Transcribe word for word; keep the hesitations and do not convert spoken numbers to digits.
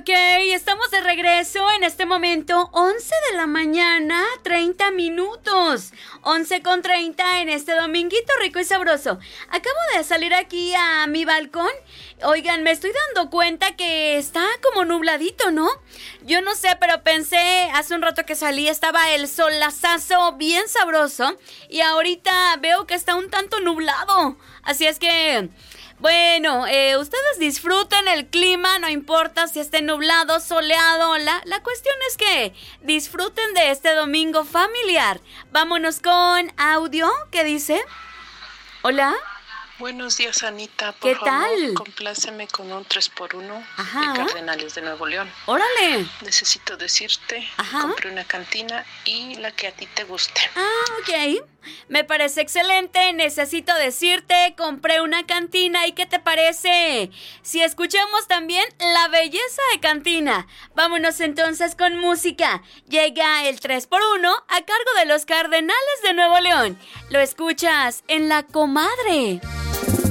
ok, estamos de regreso en este momento, once de la mañana, treinta minutos, once con treinta en este dominguito rico y sabroso. Acabo de salir aquí a mi balcón, oigan, me estoy dando cuenta que está como nubladito, ¿no? Yo no sé, pero pensé hace un rato que salí, estaba el solazazo bien sabroso y ahorita veo que está un tanto nublado, así es que... Bueno, eh, ustedes disfruten el clima, no importa si esté nublado, soleado, la, la cuestión es que disfruten de este domingo familiar. Vámonos con audio, ¿qué dice? Hola. Buenos días, Anita. Por ¿Qué favor, tal? Compláceme con un tres por uno Ajá. de Cardenales de Nuevo León. ¡Órale! Necesito decirte, Ajá. compré una cantina y la que a ti te guste. Ah, ok. Me parece excelente. Necesito decirte, compré una cantina. ¿Y qué te parece? Si escuchamos también la belleza de cantina. Vámonos entonces con música. Llega el tres por uno a cargo de los Cardenales de Nuevo León. Lo escuchas en La Comadre.